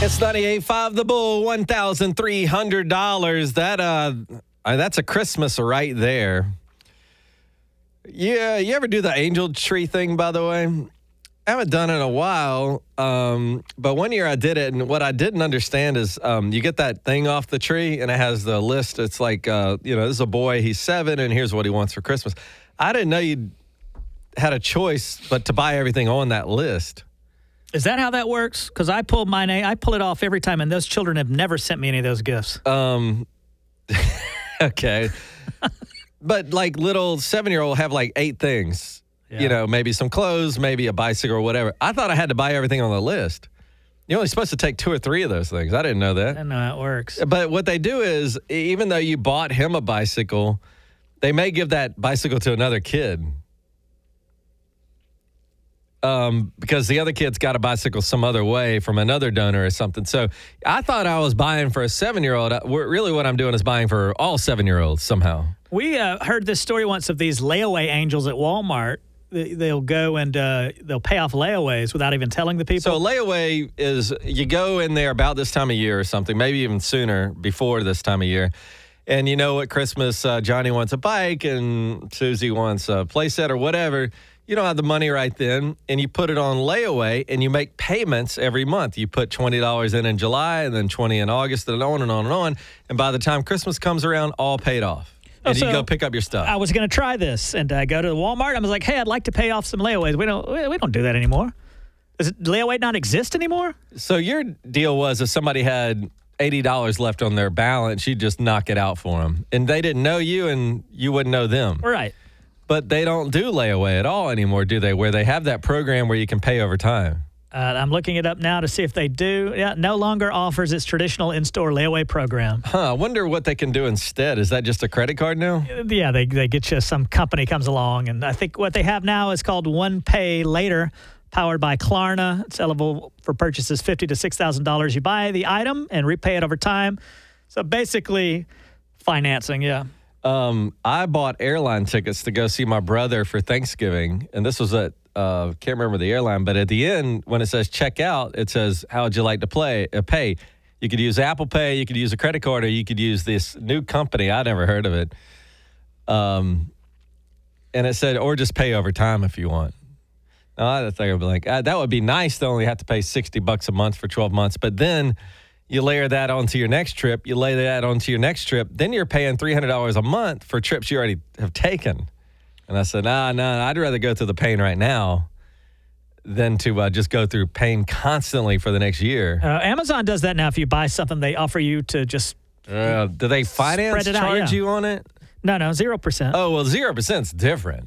It's 98.5 The Bull, $1,300. That's a Christmas right there. Yeah, you ever do the angel tree thing, by the way? I haven't done it in a while, but one year I did it, and what I didn't understand is you get that thing off the tree, and it has the list. It's like, this is a boy, he's 7, and here's what he wants for Christmas. I didn't know you had a choice but to buy everything on that list. Is that how that works? Because I pull my name, I pull it off every time, and those children have never sent me any of those gifts. Okay. But like little 7-year-old have like 8 things. Yeah. Maybe some clothes, maybe a bicycle or whatever. I thought I had to buy everything on the list. You're only supposed to take 2 or 3 of those things. I didn't know that. I didn't know how it works. But what they do is, even though you bought him a bicycle, they may give that bicycle to another kid. Because the other kid's got a bicycle some other way from another donor or something. So I thought I was buying for a 7-year-old. Really what I'm doing is buying for all 7-year-olds somehow. We heard this story once of these layaway angels at Walmart. They'll go and they'll pay off layaways without even telling the people. So layaway is you go in there about this time of year or something, maybe even sooner before this time of year. And at Christmas, Johnny wants a bike and Susie wants a playset or whatever. You don't have the money right then, and you put it on layaway, and you make payments every month. You put $20 in July, and then $20 in August, and on and on and on. And by the time Christmas comes around, all paid off. And you go pick up your stuff. I was going to try this, and I go to the Walmart. I was like, hey, I'd like to pay off some layaways. We don't do that anymore. Does layaway not exist anymore? So your deal was if somebody had $80 left on their balance, you'd just knock it out for them. And they didn't know you, and you wouldn't know them. Right. But they don't do layaway at all anymore, do they? Where they have that program where you can pay over time. I'm looking it up now to see if they do. Yeah, no longer offers its traditional in-store layaway program. I wonder what they can do instead. Is that just a credit card now? Yeah, they get you, some company comes along, and I think what they have now is called One Pay Later, powered by Klarna. It's eligible for purchases $50,000 to $6,000. You buy the item and repay it over time. So basically, financing, yeah. I bought airline tickets to go see my brother for Thanksgiving, and this was at can't remember the airline, but at the end when it says check out, it says how would you like to pay? You could use Apple Pay, you could use a credit card, or you could use this new company. I never heard of it. And it said, or just pay over time if you want. Now, I think I'd be like, that would be nice to only have to pay $60 a month for 12 months, but then you layer that onto your next trip. You lay that onto your next trip. Then you're paying $300 a month for trips you already have taken. And I said, no, I'd rather go through the pain right now than to just go through pain constantly for the next year. Amazon does that now. If you buy something, they offer you to just do they finance charge you on it? No, 0%. Oh, well, 0% is different.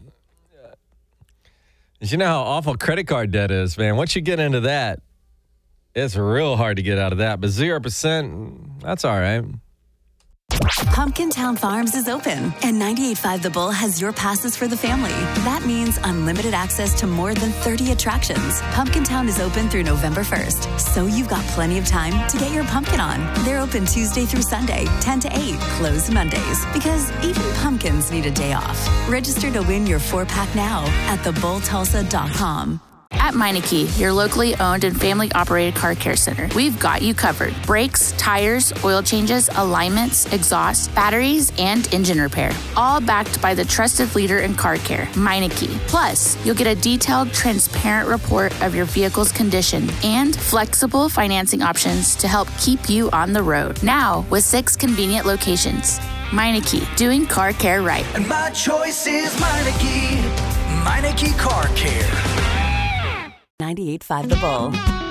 You know how awful credit card debt is, man. Once you get into that, it's real hard to get out of that, but 0%, that's all right. Pumpkin Town Farms is open, and 98.5 The Bull has your passes for the family. That means unlimited access to more than 30 attractions. Pumpkin Town is open through November 1st, so you've got plenty of time to get your pumpkin on. They're open Tuesday through Sunday, 10 to 8, closed Mondays, because even pumpkins need a day off. Register to win your 4-pack now at thebulltulsa.com. At Meineke, your locally owned and family-operated car care center, we've got you covered. Brakes, tires, oil changes, alignments, exhaust, batteries, and engine repair. All backed by the trusted leader in car care, Meineke. Plus, you'll get a detailed, transparent report of your vehicle's condition and flexible financing options to help keep you on the road. Now, with 6 convenient locations. Meineke, doing car care right. And my choice is Meineke. Meineke Car Care. 98.5 The Bull.